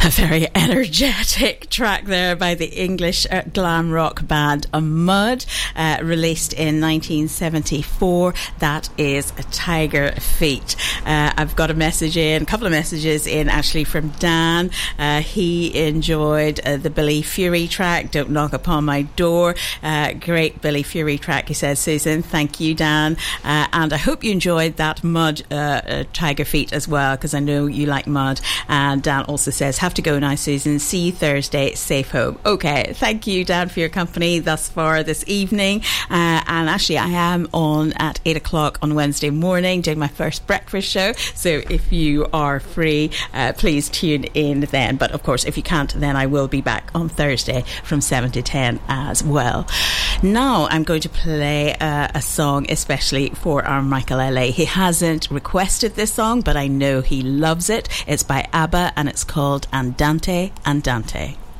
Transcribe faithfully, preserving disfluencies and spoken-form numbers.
A very energetic track there by the English uh, glam rock band Mud, uh, released in nineteen seventy-four. That is Tiger Feet. Uh, I've got a message in, a couple of messages in actually from Dan. Uh, he enjoyed uh, the Billy Fury track, Don't Knock Upon My Door. Uh, great Billy Fury track, he says, Susan. Thank you, Dan. Uh, and I hope you enjoyed that Mud uh, uh, Tiger Feet as well, because I know you like Mud. And Dan also says, have to go now, Susan. See you Thursday. Safe home. Okay, thank you, Dan, for your company thus far this evening. Uh, and actually, I am on at eight o'clock on Wednesday morning doing my first breakfast show. So if you are free, uh, please tune in then. But of course, if you can't, then I will be back on Thursday from seven to ten as well. Now I'm going to play uh, a song especially for our Michael L A. He hasn't requested this song, but I know he loves it. It's by ABBA and it's called Andante Andante.